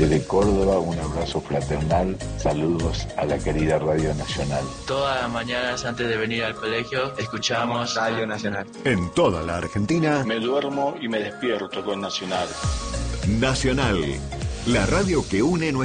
Desde Córdoba, un abrazo fraternal. Saludos a la querida Radio Nacional. Todas las mañanas antes de venir al colegio escuchamos Radio Nacional. En toda la Argentina. Me duermo y me despierto con Nacional. Nacional, la radio que une